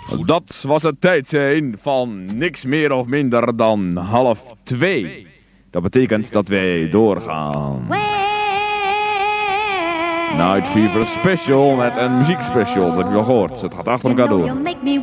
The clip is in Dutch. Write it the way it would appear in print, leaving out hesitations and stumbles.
Dat was het tijdstip van niks meer of minder dan 1:30. Dat betekent dat wij doorgaan. Night Fever Special met een muziekspecial. Dat heb je al gehoord. Het gaat achter elkaar door.